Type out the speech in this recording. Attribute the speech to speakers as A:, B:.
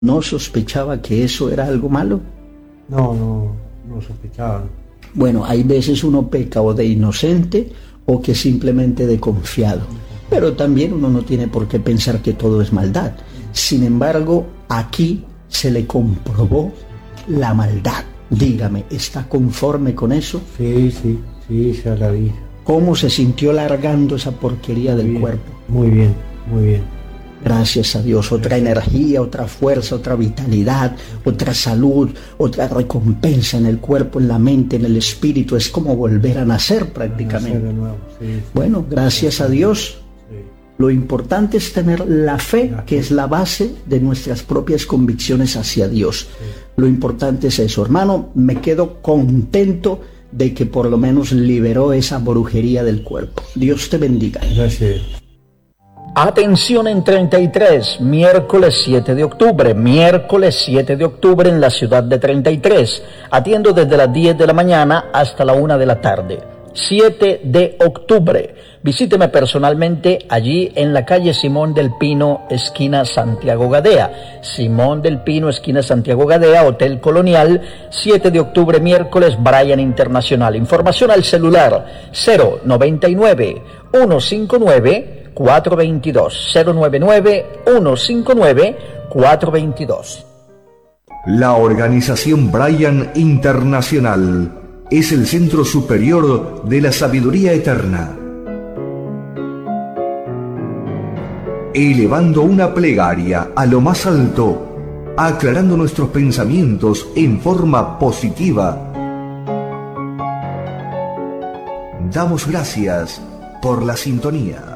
A: ¿No sospechaba que eso era algo malo?
B: No sospechaba.
A: Bueno, hay veces uno peca o de inocente o que simplemente de confiado. Pero también uno no tiene por qué pensar que todo es maldad. Sin embargo, aquí se le comprobó la maldad. Dígame, ¿está conforme con eso?
B: Sí, ya la vi.
A: ¿Cómo se sintió largando esa porquería del cuerpo?
B: Muy bien.
A: Gracias a Dios, otra energía, otra fuerza, otra vitalidad, otra salud, otra recompensa en el cuerpo, en la mente, en el espíritu. Es como volver a nacer prácticamente.
B: Nacer de nuevo, sí.
A: Bueno, gracias a Dios.
B: Sí.
A: Lo importante es tener la fe, que es la base de nuestras propias convicciones hacia Dios.
B: Sí.
A: Lo importante es eso, hermano. Me quedo contento de que por lo menos liberó esa brujería del cuerpo. Dios te bendiga.
B: Gracias.
C: Atención en 33, miércoles 7 de octubre en la ciudad de 33. Atiendo desde las 10 de la mañana hasta la 1 de la tarde. 7 de octubre. Visíteme personalmente allí en la calle Simón del Pino, esquina Santiago Gadea. Simón del Pino, esquina Santiago Gadea, Hotel Colonial. 7 de octubre, miércoles, Brian Internacional. Información al celular 099 159 422 099 159 422.
D: La organización Brian Internacional es el centro superior de la sabiduría eterna, elevando una plegaria a lo más alto, aclarando nuestros pensamientos en forma positiva. Damos gracias por la sintonía.